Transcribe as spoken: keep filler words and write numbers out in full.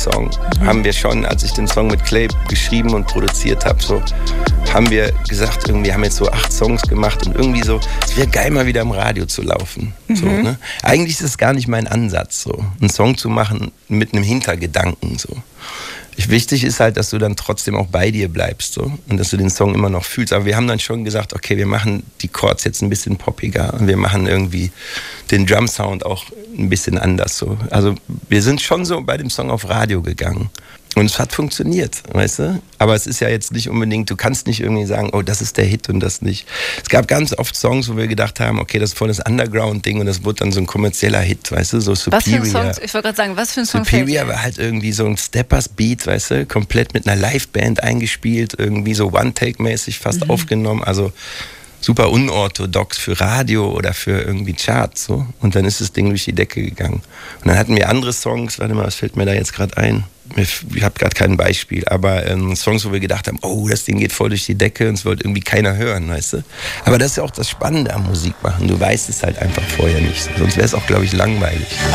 Song, haben wir schon, als ich den Song mit Clay geschrieben und produziert habe, so, haben wir gesagt, irgendwie haben jetzt so acht Songs gemacht und irgendwie so, es wäre geil, mal wieder im Radio zu laufen. Mhm. So, ne? Eigentlich ist es gar nicht mein Ansatz, so, einen Song zu machen mit einem Hintergedanken. So. Wichtig ist halt, dass du dann trotzdem auch bei dir bleibst so, und dass du den Song immer noch fühlst. Aber wir haben dann schon gesagt, okay, wir machen die Chords jetzt ein bisschen poppiger und wir machen irgendwie den Drum-Sound auch ein bisschen anders. So. Also wir sind schon so bei dem Song auf Radio gegangen. Und es hat funktioniert, weißt du? Aber es ist ja jetzt nicht unbedingt, du kannst nicht irgendwie sagen, oh, das ist der Hit und das nicht. Es gab ganz oft Songs, wo wir gedacht haben, okay, das ist voll das Underground-Ding und das wurde dann so ein kommerzieller Hit, weißt du? So Superior. Was für ein Song? Ich wollte gerade sagen, was für ein Song? Superior war halt irgendwie so ein Steppers-Beat, weißt du? Komplett mit einer Liveband eingespielt, irgendwie so One-Take-mäßig fast mhm. aufgenommen, also super unorthodox für Radio oder für irgendwie Charts, so. Und dann ist das Ding durch die Decke gegangen. Und dann hatten wir andere Songs, warte mal, was fällt mir da jetzt gerade ein? Ich habe gerade kein Beispiel, aber ähm, Songs, wo wir gedacht haben, oh, das Ding geht voll durch die Decke und es wollte irgendwie keiner hören, weißt du? Aber das ist ja auch das Spannende am Musikmachen, du weißt es halt einfach vorher nicht, sonst wäre es auch, glaube ich, langweilig.